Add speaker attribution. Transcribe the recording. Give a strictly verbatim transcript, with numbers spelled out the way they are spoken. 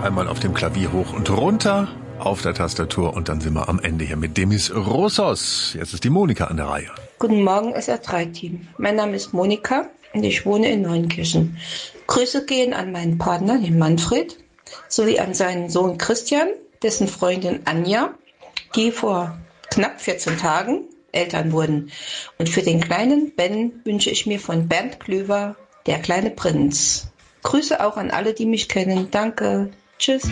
Speaker 1: einmal auf dem Klavier hoch und runter auf der Tastatur und dann sind wir am Ende hier mit Demis Roussos. Jetzt ist die Monika an der Reihe.
Speaker 2: Guten Morgen, S R drei Team. Mein Name ist Monika und ich wohne in Neunkirchen. Grüße gehen an meinen Partner, den Manfred, sowie an seinen Sohn Christian, dessen Freundin Anja, die vor knapp vierzehn Tagen Eltern wurden. Und für den kleinen Ben wünsche ich mir von Bernd Klöver Der kleine Prinz. Grüße auch an alle, die mich kennen. Danke. Tschüss.